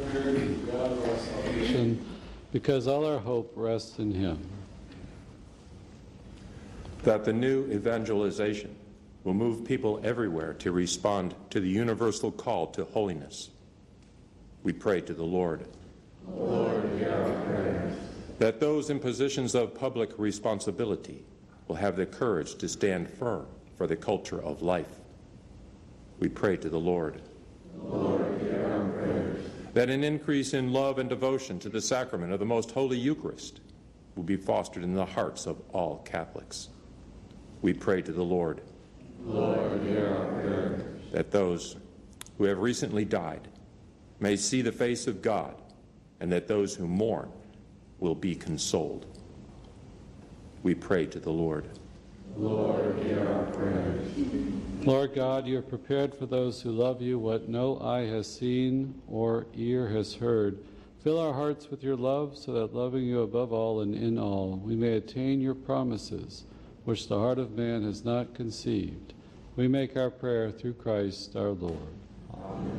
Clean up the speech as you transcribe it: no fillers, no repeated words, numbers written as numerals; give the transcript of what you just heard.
God of our salvation, because all our hope rests in him. That the new evangelization will move people everywhere to respond to the universal call to holiness. We pray to the Lord. Lord, hear our prayers. That those in positions of public responsibility will have the courage to stand firm for the culture of life. We pray to the Lord. Lord, hear our prayers. That an increase in love and devotion to the sacrament of the Most Holy Eucharist will be fostered in the hearts of all Catholics. We pray to the Lord. Lord, hear our prayers. That those who have recently died may see the face of God, and that those who mourn will be consoled. We pray to the Lord. Lord, hear our prayers. Lord God, you have prepared for those who love you what no eye has seen or ear has heard. Fill our hearts with your love, so that loving you above all and in all, we may attain your promises, which the heart of man has not conceived. We make our prayer through Christ our Lord. Amen.